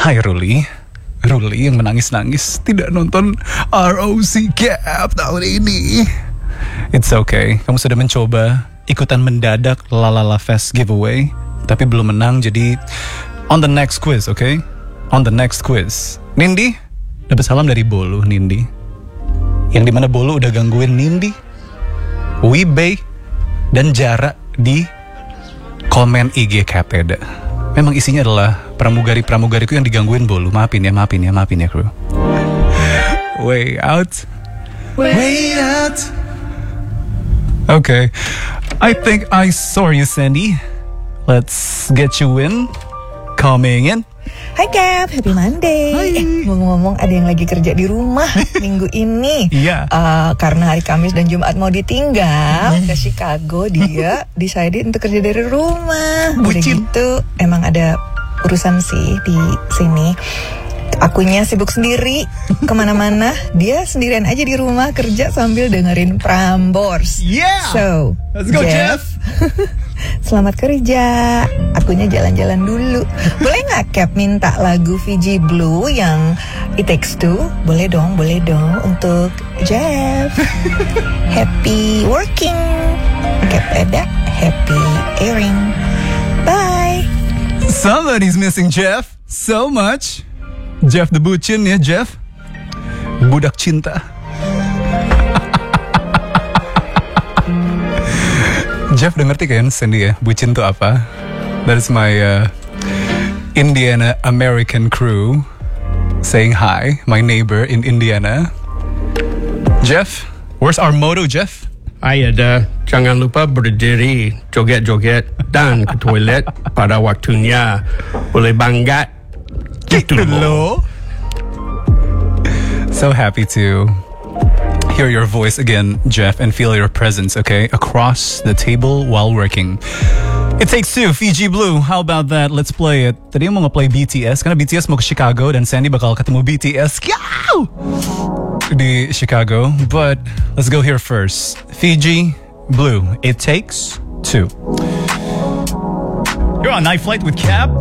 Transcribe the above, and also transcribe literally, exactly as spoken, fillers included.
Hai Ruli. Ruli yang menangis-nangis tidak nonton R O C Cap tahun ini. It's okay, kamu sudah mencoba ikutan mendadak Lalala Fest giveaway, tapi belum menang, jadi on the next quiz, okay? On the next quiz. Nindi, dapat salam dari Bolu, Nindi. Yang dimana Bolu udah gangguin Nindi, Wibe, dan Jara di komen I G Kapeda. Memang isinya adalah pramugari-pramugariku yang digangguin Bolu. Maafin ya, maafin ya, maafin ya, kru. Way out. Way, Way out. Okay. I think I saw you, Sandy. Let's get you in. Coming in. Hai Cap, happy Monday. Hai. Eh, ngomong-ngomong ada yang lagi kerja di rumah minggu ini. Iya. Uh, karena hari Kamis dan Jumat mau ditinggal ke Chicago, dia decided untuk kerja dari rumah. Udah Bucin. gitu, emang ada urusan sih di sini. Akunya sibuk sendiri kemana-mana, dia sendirian aja di rumah kerja sambil dengerin Prambors. Yeah. So, Let's go, Jeff. Selamat kerja. Akunya jalan-jalan dulu. Boleh nggak Cap minta lagu Fiji Blue yang It Takes Two? Boleh dong, boleh dong untuk Jeff. Happy working. Cap Eda, happy airing. Bye. Somebody's missing Jeff so much. Jeff the Bucin ya, Jeff. Budak cinta. Jeff udah ngerti kan, Sandy ya, bucin tuh apa? That is my uh, Indiana American crew saying hi, my neighbor in Indiana. Jeff, where's our motto, Jeff? Ayada, jangan lupa berdiri, joget-joget, dan ke toilet pada waktunya. Boleh bangga. Gitu loh. So happy to hear your voice again, Jeff, and feel your presence, okay? Across the table while working. It Takes Two, Fiji Blue. How about that? Let's play it. Tadi mau nge-play B T S, karena B T S mau ke Chicago, dan Sandy bakal ketemu B T S Yow! Di Chicago. But let's go here first. Fiji Blue, It Takes Two. You're on Night Flight with Cap.